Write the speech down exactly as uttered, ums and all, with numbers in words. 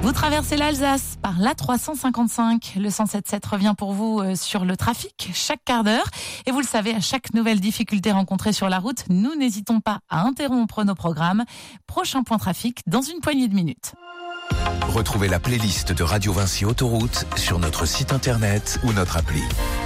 Vous traversez l'Alsace par l'A trois cent cinquante-cinq. Le cent sept sept revient pour vous sur le trafic chaque quart d'heure. Et vous le savez, à chaque nouvelle difficulté rencontrée sur la route, nous n'hésitons pas à interrompre nos programmes. Prochain point trafic dans une poignée de minutes. Retrouvez la playlist de Radio Vinci Autoroute sur notre site internet ou notre appli.